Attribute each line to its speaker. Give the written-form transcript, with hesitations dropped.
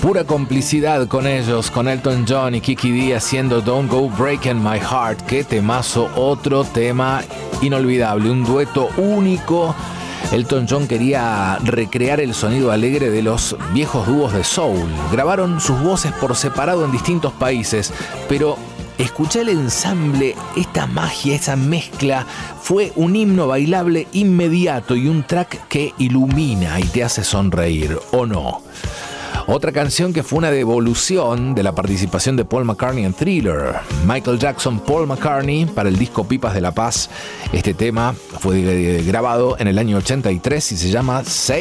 Speaker 1: Pura complicidad con ellos, con Elton John y Kiki Dee haciendo Don't Go Breaking My Heart. Qué temazo, otro tema inolvidable, un dueto único. Elton John quería recrear el sonido alegre de los viejos dúos de soul. Grabaron sus voces por separado en distintos países, pero escuché el ensamble, esta magia, esa mezcla. Fue un himno bailable inmediato y un track que ilumina y te hace sonreír, ¿o no? Otra canción que fue una devolución de la participación de Paul McCartney en Thriller. Michael Jackson, Paul McCartney, para el disco Pipas de la Paz. Este tema fue grabado en el año 83 y se llama Say